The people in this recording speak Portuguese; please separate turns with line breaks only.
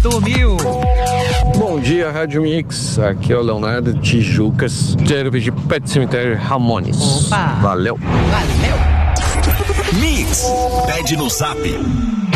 Sumiu.
Bom dia, Rádio Mix. Aqui é o Leonardo de Tijucas. Quero pedir Pet Cemitério Ramones.
Opa.
Valeu.
Valeu.
Mix, pede no Zap